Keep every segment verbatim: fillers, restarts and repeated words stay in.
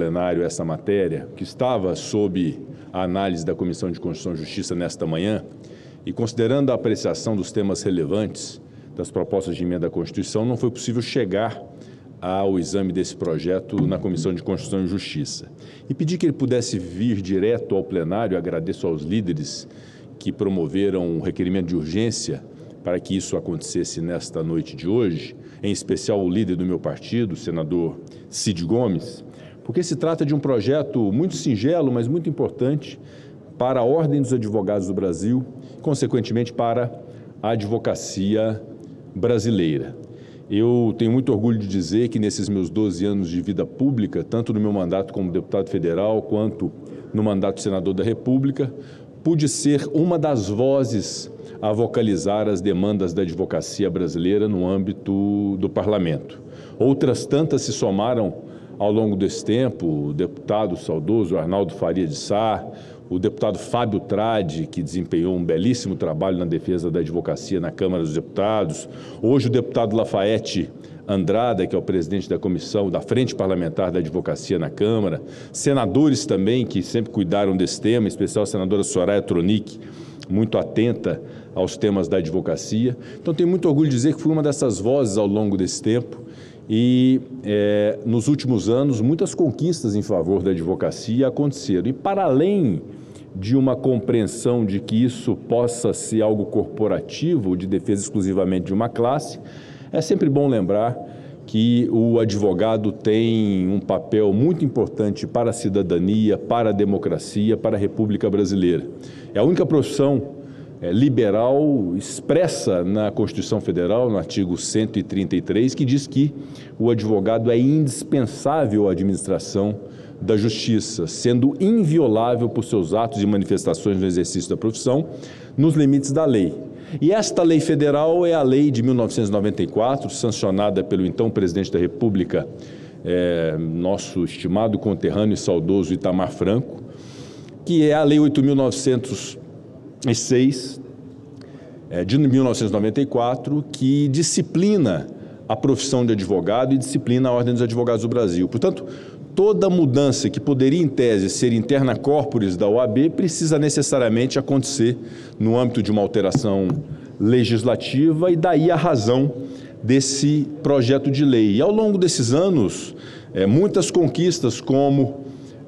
plenário essa matéria, que estava sob a análise da Comissão de Constituição e Justiça nesta manhã, e considerando a apreciação dos temas relevantes das propostas de emenda à Constituição, não foi possível chegar ao exame desse projeto na Comissão de Constituição e Justiça. E pedi que ele pudesse vir direto ao plenário. Agradeço aos líderes que promoveram o requerimento de urgência para que isso acontecesse nesta noite de hoje, em especial o líder do meu partido, o senador Cid Gomes, porque se trata de um projeto muito singelo, mas muito importante para a Ordem dos Advogados do Brasil, consequentemente para a advocacia brasileira. Eu tenho muito orgulho de dizer que nesses meus doze anos de vida pública, tanto no meu mandato como deputado federal, quanto no mandato de senador da República, pude ser uma das vozes a vocalizar as demandas da advocacia brasileira no âmbito do parlamento. Outras tantas se somaram ao longo desse tempo: o deputado saudoso Arnaldo Faria de Sá, o deputado Fábio Tradi, que desempenhou um belíssimo trabalho na defesa da advocacia na Câmara dos Deputados, hoje o deputado Lafayette Andrada, que é o presidente da comissão da Frente Parlamentar da Advocacia na Câmara, senadores também que sempre cuidaram desse tema, em especial a senadora Soraya Tronic, muito atenta aos temas da advocacia. Então, tenho muito orgulho de dizer que fui uma dessas vozes ao longo desse tempo e, é, nos últimos anos, muitas conquistas em favor da advocacia aconteceram. E, para além de uma compreensão de que isso possa ser algo corporativo, de defesa exclusivamente de uma classe, é sempre bom lembrar que o advogado tem um papel muito importante para a cidadania, para a democracia, para a República Brasileira. É a única profissão é, liberal expressa na Constituição Federal, no artigo cento e trinta e três, que diz que o advogado é indispensável à administração da justiça, sendo inviolável por seus atos e manifestações no exercício da profissão, nos limites da lei. E esta lei federal é a lei de mil novecentos e noventa e quatro, sancionada pelo então presidente da República, é, nosso estimado conterrâneo e saudoso Itamar Franco, que é a lei oito mil novecentos e seis, é, de mil novecentos e noventa e quatro, que disciplina a profissão de advogado e disciplina a Ordem dos Advogados do Brasil. Portanto, toda mudança que poderia, em tese, ser interna corporis da O A B precisa necessariamente acontecer no âmbito de uma alteração legislativa, e daí a razão desse projeto de lei. E ao longo desses anos, é, muitas conquistas como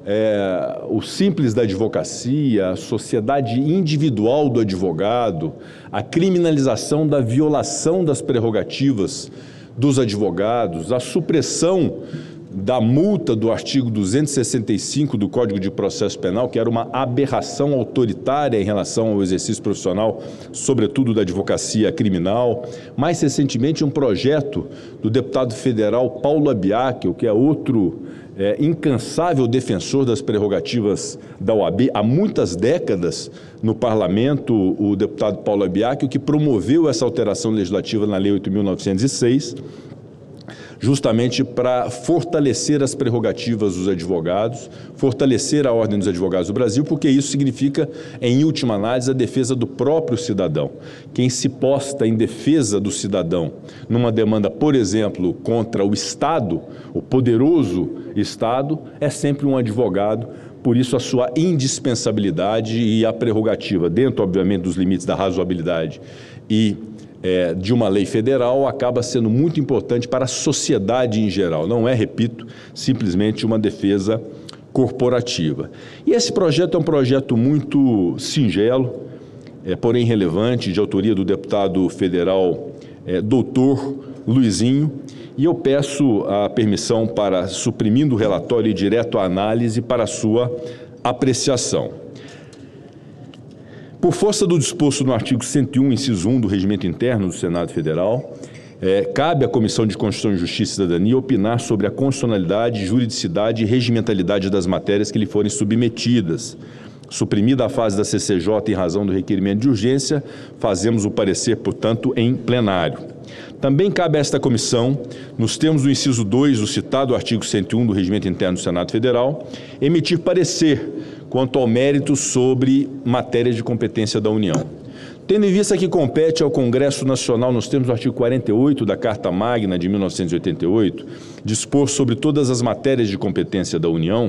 é, o Simples da Advocacia, a sociedade individual do advogado, a criminalização da violação das prerrogativas dos advogados, a supressão da multa do artigo duzentos e sessenta e cinco do Código de Processo Penal, que era uma aberração autoritária em relação ao exercício profissional, sobretudo da advocacia criminal. Mais recentemente, um projeto do deputado federal Paulo Abiacchio, que é outro é, incansável defensor das prerrogativas da O A B há muitas décadas no parlamento, o deputado Paulo Abiacchio, que promoveu essa alteração legislativa na Lei oito mil novecentos e seis, justamente para fortalecer as prerrogativas dos advogados, fortalecer a Ordem dos Advogados do Brasil, porque isso significa, em última análise, a defesa do próprio cidadão. Quem se posta em defesa do cidadão numa demanda, por exemplo, contra o Estado, o poderoso Estado, é sempre um advogado. Por isso, a sua indispensabilidade e a prerrogativa, dentro, obviamente, dos limites da razoabilidade e É, de uma lei federal, acaba sendo muito importante para a sociedade em geral. Não é, repito, simplesmente uma defesa corporativa. E esse projeto é um projeto muito singelo, é, porém relevante, de autoria do deputado federal é, doutor Luizinho, e eu peço a permissão para, suprimindo o relatório e direto à análise, para a sua apreciação. Por força do disposto no artigo cento e um, inciso um do Regimento Interno do Senado Federal, é, cabe à Comissão de Constituição, Justiça e Cidadania opinar sobre a constitucionalidade, juridicidade e regimentalidade das matérias que lhe forem submetidas. Suprimida a fase da C C J em razão do requerimento de urgência, fazemos o parecer, portanto, em plenário. Também cabe a esta comissão, nos termos do inciso dois do citado artigo cento e um do Regimento Interno do Senado Federal, emitir parecer quanto ao mérito sobre matérias de competência da União. Tendo em vista que compete ao Congresso Nacional, nos termos do artigo quarenta e oito da Carta Magna de mil novecentos e oitenta e oito, dispor sobre todas as matérias de competência da União,